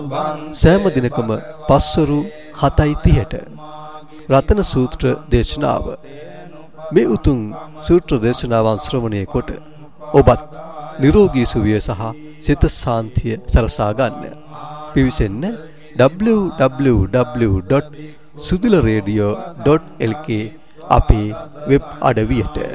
සෑම දිනකම පස්වරු 7:30ට රතන සූත්‍ර දේශනාව. මේ උතුම් සූත්‍ර දේශනාවන් ශ්‍රවණය කොට ඔබත් නිරෝගී සුවය සහ සිත ශාන්තිය සරසා ගන්න. පිවිසෙන්න www.sudilaradio.lk අපේ වෙබ් අඩවියට.